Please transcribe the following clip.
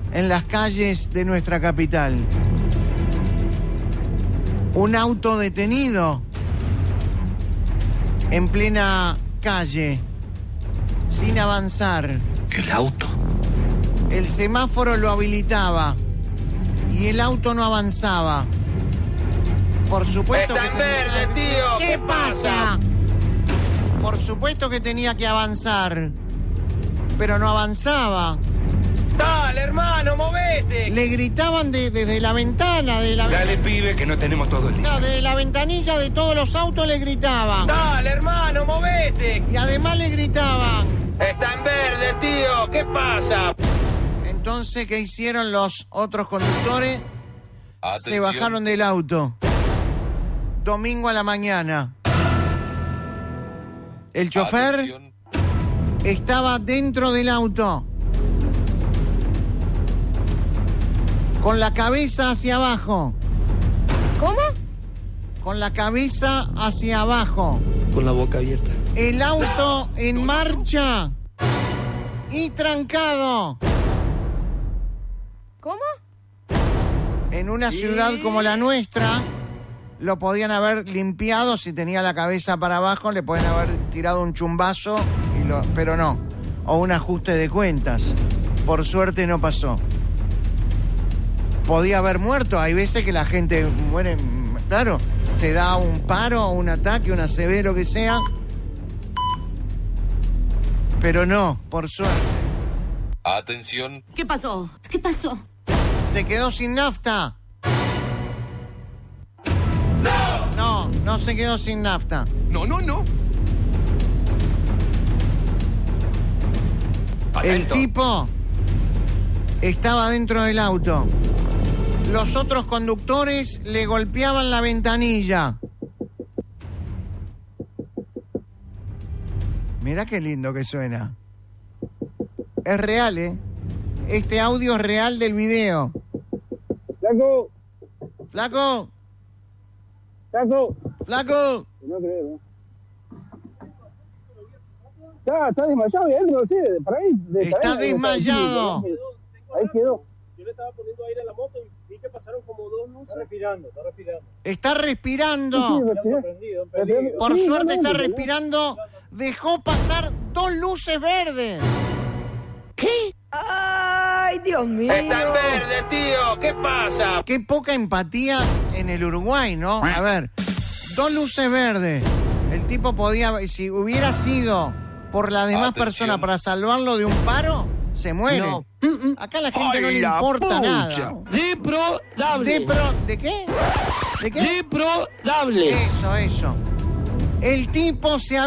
en las calles de nuestra capital. Un auto detenido en plena calle, sin avanzar. ¿El auto? El semáforo lo habilitaba y el auto no avanzaba. Por supuesto ¡Está en verde, tío! ¿Qué pasa? Por supuesto que tenía que avanzar, pero no avanzaba. ¡Dale, hermano, movete! Le gritaban desde la ventana, Dale, pibe, que no tenemos todo el día. No, de la ventanilla de todos los autos le gritaban. ¡Dale, hermano, movete! Y además le gritaban. ¡Está en verde, tío! ¿Qué pasa? Entonces, ¿qué hicieron los otros conductores? Atención. Se bajaron del auto. Domingo a la mañana. El chofer Atención. estaba dentro del auto, con la cabeza hacia abajo. ¿Cómo? Con la cabeza hacia abajo. Con la boca abierta. El auto en marcha y trancado. ¿Cómo? En una ciudad como la nuestra, lo podían haber limpiado si tenía la cabeza para abajo, le pueden haber tirado un chumbazo, pero no. O un ajuste de cuentas. Por suerte no pasó. Podía haber muerto. Hay veces que la gente muere, claro, te da un paro, un ataque, una ACV, lo que sea. Pero no, por suerte. Atención. ¿Qué pasó? ¿Qué pasó? Se quedó sin nafta. No se quedó sin nafta. No. El tipo estaba dentro del auto. Los otros conductores le golpeaban la ventanilla. Mirá qué lindo que suena. Es real, ¿eh? Este audio es real del video. ¡Flaco! ¡Flaco! ¡Flaco! ¡Flaco! No creo, Está desmayado bien, no sé, para ahí. Está desmayado. Ahí quedó. Yo le estaba poniendo aire a la moto y vi que pasaron como 2 luces. Está Está respirando. respirando. Por Sí, suerte está realmente, respirando. Dejó pasar 2 luces verdes. ¿Qué? ¡Ay, Dios mío! ¡Está en verde, tío! ¿Qué pasa? Qué poca empatía en el Uruguay, ¿no? A ver, 2 luces verdes. El tipo podía, si hubiera sido por las demás Atención. personas para salvarlo de un paro, se muere. No. Acá a la gente no le la importa pucha! nada. Deplorable. ¿De qué? ¿De qué? Deplorable. Eso. El tipo se